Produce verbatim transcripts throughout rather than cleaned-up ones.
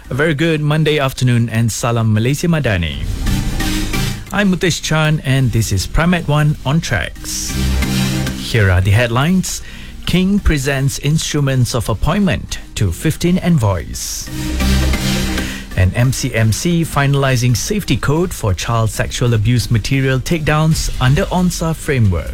A very good Monday afternoon and Salam Malaysia Madani. I'm Mutesh Chan and this is Primat One on Tracks. Here are the headlines. King presents instruments of appointment to fifteen envoys. And M C M C finalizing safety code for child sexual abuse material takedowns under ONSA framework.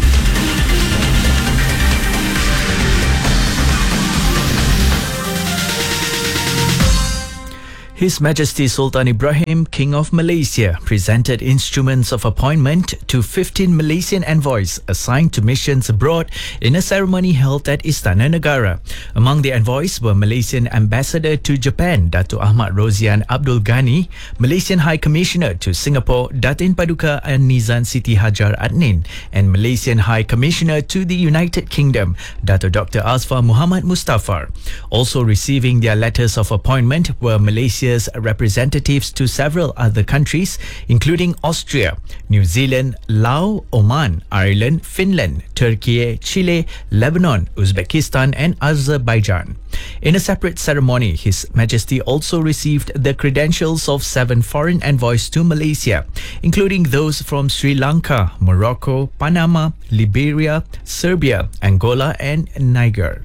His Majesty Sultan Ibrahim, King of Malaysia, presented instruments of appointment to fifteen Malaysian envoys assigned to missions abroad in a ceremony held at Istana Negara. Among the envoys were Malaysian Ambassador to Japan, Dato' Ahmad Rozian Abdul Ghani, Malaysian High Commissioner to Singapore, Datin Paduka An-Nizam Siti Hajar Adnin, and Malaysian High Commissioner to the United Kingdom, Dato' Doctor Azfar Muhammad Mustafar. Also receiving their letters of appointment were Malaysia representatives to several other countries, including Austria, New Zealand, Laos, Oman, Ireland, Finland, Turkey, Chile, Lebanon, Uzbekistan, and Azerbaijan. In a separate ceremony, His Majesty also received the credentials of seven foreign envoys to Malaysia, including those from Sri Lanka, Morocco, Panama, Liberia, Serbia, Angola, and Niger.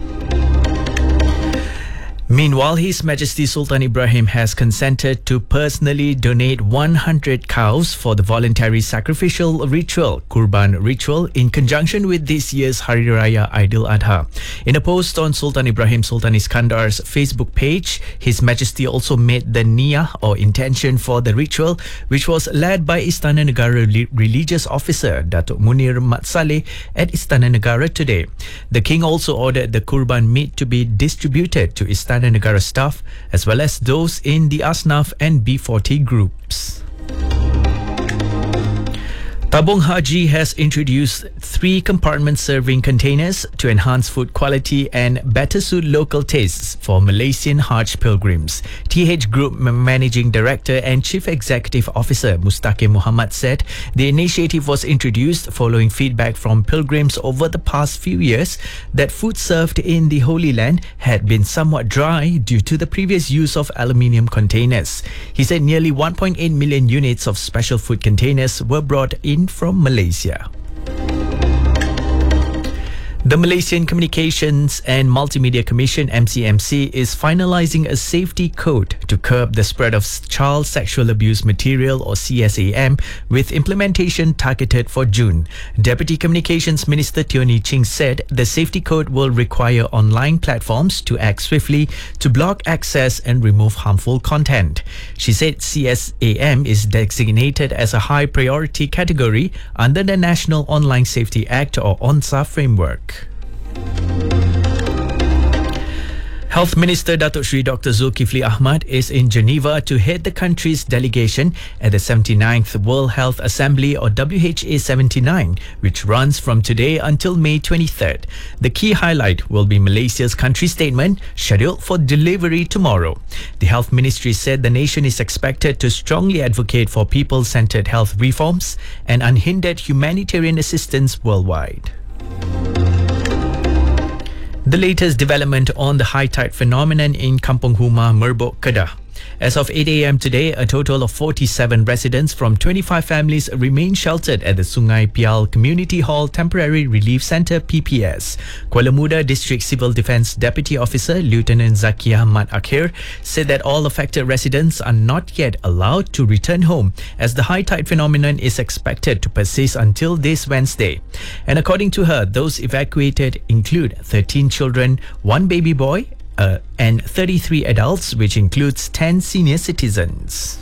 Meanwhile, His Majesty Sultan Ibrahim has consented to personally donate one hundred cows for the voluntary sacrificial ritual, Kurban ritual, in conjunction with this year's Hari Raya Aidil Adha. In a post on Sultan Ibrahim Sultan Iskandar's Facebook page, His Majesty also made the niyah or intention for the ritual, which was led by Istana Negara religious officer Datuk Munir Mat Saleh at Istana Negara today. The King also ordered the Kurban meat to be distributed to Istana Negara staff as well as those in the Asnaf and B forty groups. Tabung Haji has introduced three compartment serving containers to enhance food quality and better suit local tastes for Malaysian Hajj pilgrims. T H Group Managing Director and Chief Executive Officer Mustaqim Muhammad said the initiative was introduced following feedback from pilgrims over the past few years that food served in the Holy Land had been somewhat dry due to the previous use of aluminium containers. He said nearly one point eight million units of special food containers were brought in from Malaysia. The Malaysian Communications and Multimedia Commission M C M C is finalising a safety code to curb the spread of child sexual abuse material or C S A M with implementation targeted for June. Deputy Communications Minister Tioni Ching said the safety code will require online platforms to act swiftly to block access and remove harmful content. She said C S A M is designated as a high priority category under the National Online Safety Act or ONSA framework. Health Minister Datuk Seri Doctor Zulkifli Ahmad is in Geneva to head the country's delegation at the seventy-ninth World Health Assembly or W H A seventy-nine, which runs from today until May twenty-third. The key highlight will be Malaysia's country statement, scheduled for delivery tomorrow. The Health Ministry said the nation is expected to strongly advocate for people-centred health reforms and unhindered humanitarian assistance worldwide. The latest development on the high tide phenomenon in Kampung Huma, Merbok, Kedah. As of eight a m today, a total of forty-seven residents from twenty-five families remain sheltered at the Sungai Pial Community Hall Temporary Relief Centre P P S. Kuala Muda District Civil Defence Deputy Officer Lieutenant Zakia Ahmad Akhir said that all affected residents are not yet allowed to return home as the high tide phenomenon is expected to persist until this Wednesday. And according to her, those evacuated include thirteen children, one baby boy, Uh, and thirty-three adults, which includes ten senior citizens.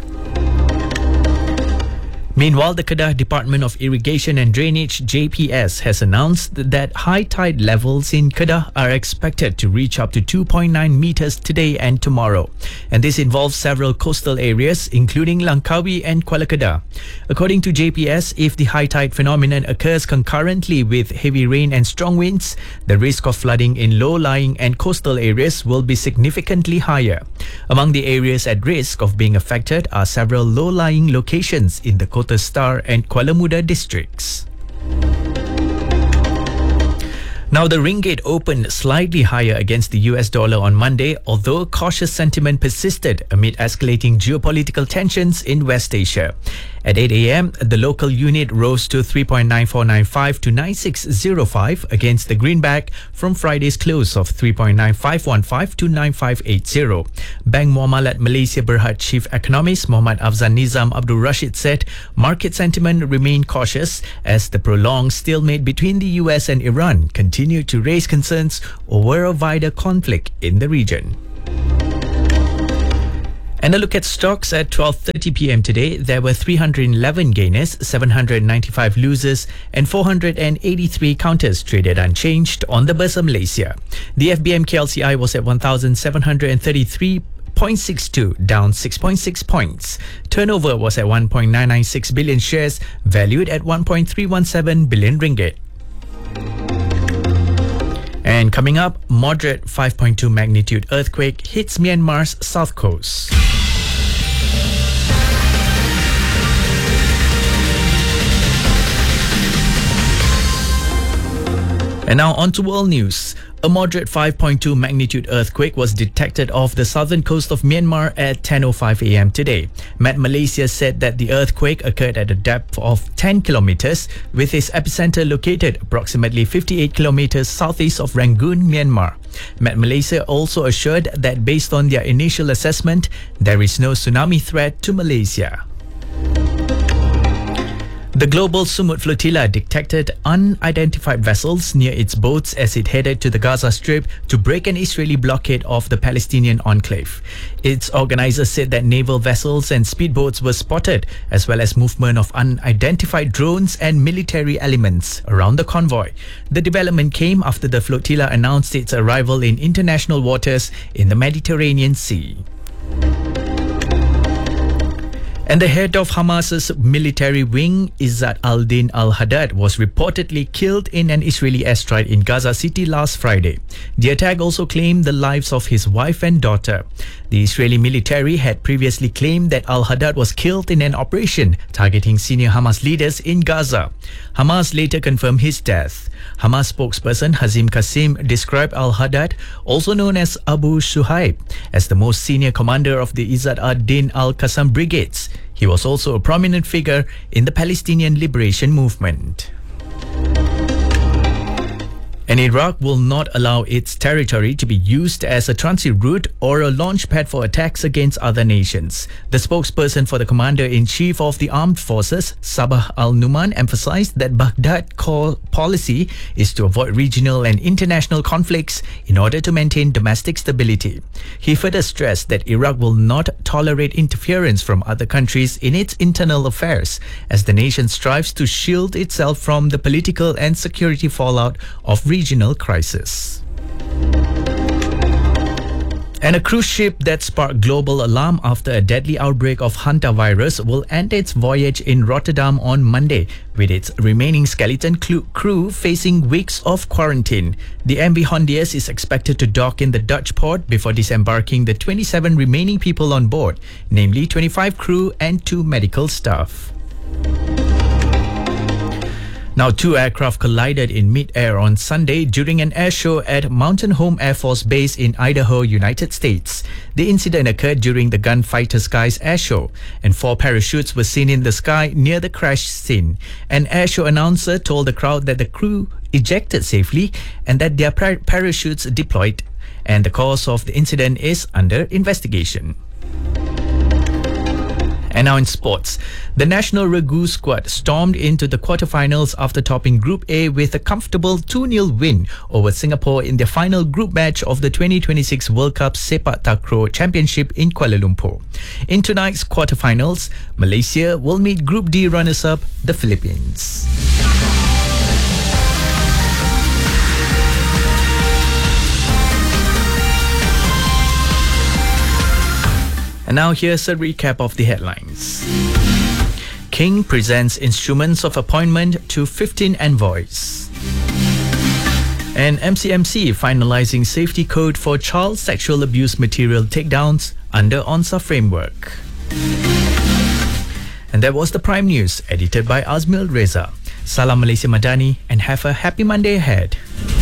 Meanwhile, the Kedah Department of Irrigation and Drainage J P S has announced that high tide levels in Kedah are expected to reach up to two point nine meters today and tomorrow. And this involves several coastal areas including Langkawi and Kuala Kedah. According to J P S, if the high tide phenomenon occurs concurrently with heavy rain and strong winds, the risk of flooding in low-lying and coastal areas will be significantly higher. Among the areas at risk of being affected are several low-lying locations in the Kota Star and Kuala Muda districts. Now, the ringgit opened slightly higher against the U S dollar on Monday, although cautious sentiment persisted amid escalating geopolitical tensions in West Asia. At eight a.m., the local unit rose to three point nine four nine five to nine six zero five against the greenback from Friday's close of three point nine five one five to nine five eight zero. Bank Muamalat Malaysia Berhad Chief Economist Muhammad Afzal Nizam Abdul Rashid said market sentiment remained cautious as the prolonged stalemate between the U S and Iran continued to raise concerns over a wider conflict in the region. And a look at stocks at twelve thirty p.m. today. There were three hundred eleven gainers, seven hundred ninety-five losers and four hundred eighty-three counters traded unchanged on the Bursa Malaysia. The F B M K L C I was at one thousand seven hundred thirty-three point six two, down six point six points. Turnover was at one point nine nine six billion shares, valued at one point three one seven billion ringgit. And coming up, moderate five point two magnitude earthquake hits Myanmar's south coast. And now on to world news. A moderate five point two magnitude earthquake was detected off the southern coast of Myanmar at ten oh five a.m. today. Met Malaysia said that the earthquake occurred at a depth of ten kilometers, with its epicenter located approximately fifty-eight kilometers southeast of Rangoon, Myanmar. Met Malaysia also assured that based on their initial assessment, there is no tsunami threat to Malaysia. The Global Sumut Flotilla detected unidentified vessels near its boats as it headed to the Gaza Strip to break an Israeli blockade of the Palestinian enclave. Its organizers said that naval vessels and speedboats were spotted, as well as movement of unidentified drones and military elements around the convoy. The development came after the flotilla announced its arrival in international waters in the Mediterranean Sea. And the head of Hamas's military wing, Izzat al-Din al-Haddad, was reportedly killed in an Israeli airstrike in Gaza City last Friday. The attack also claimed the lives of his wife and daughter. The Israeli military had previously claimed that al-Haddad was killed in an operation targeting senior Hamas leaders in Gaza. Hamas later confirmed his death. Hamas spokesperson Hazim Qasim described al-Haddad, also known as Abu Shuhaib, as the most senior commander of the Izzat ad-Din al-Qassam brigades. He was also a prominent figure in the Palestinian Liberation Movement. And Iraq will not allow its territory to be used as a transit route or a launch pad for attacks against other nations. The spokesperson for the Commander-in-Chief of the Armed Forces, Sabah al-Numan, emphasized that Baghdad's core policy is to avoid regional and international conflicts in order to maintain domestic stability. He further stressed that Iraq will not tolerate interference from other countries in its internal affairs, as the nation strives to shield itself from the political and security fallout of regional crisis. And a cruise ship that sparked global alarm after a deadly outbreak of hantavirus will end its voyage in Rotterdam on Monday, with its remaining skeleton crew facing weeks of quarantine. The M V Hondius is expected to dock in the Dutch port before disembarking the twenty-seven remaining people on board, namely twenty-five crew and two medical staff. Now, two aircraft collided in mid-air on Sunday during an air show at Mountain Home Air Force Base in Idaho, United States. The incident occurred during the Gunfighter Skies air show, and four parachutes were seen in the sky near the crash scene. An air show announcer told the crowd that the crew ejected safely and that their par- parachutes deployed, and the cause of the incident is under investigation. And now in sports, the national Ragu squad stormed into the quarterfinals after topping Group A with a comfortable two nil win over Singapore in their final group match of the twenty twenty-six World Cup Sepak Takraw Championship in Kuala Lumpur. In tonight's quarterfinals, Malaysia will meet Group D runners-up, the Philippines. And now here's a recap of the headlines. King presents instruments of appointment to fifteen envoys. And M C M C finalizing safety code for child sexual abuse material takedowns under ONSA framework. And that was the Prime News, edited by Azmil Reza. Salam Malaysia Madani, and have a happy Monday ahead.